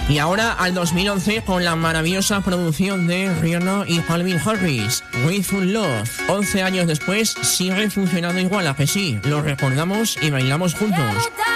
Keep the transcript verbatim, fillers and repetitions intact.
Y ahora al dos mil once con la maravillosa producción de Rihanna y Calvin Harris, Grateful Love. once años después sigue funcionando igual, ¿a que sí? Lo recordamos y bailamos juntos.